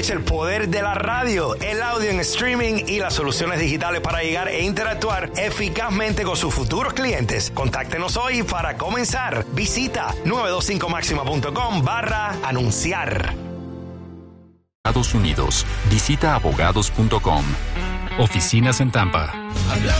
Aprovecha el poder de la radio, el audio en streaming y las soluciones digitales para llegar e interactuar eficazmente con sus futuros clientes. Contáctenos hoy para comenzar. Visita 925maxima.com/anunciar. Estados Unidos. Visita abogados.com. Oficinas en Tampa.